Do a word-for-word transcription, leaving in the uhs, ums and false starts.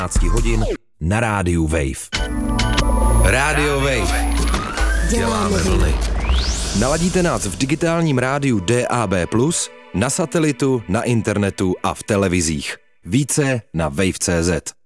hodin na rádiu Wave. Rádio Wave. Děláme vlny. Naladíte nás v digitálním rádiu D A B plus, na satelitu, na internetu a v televizích. Více na wave tečka cé zet.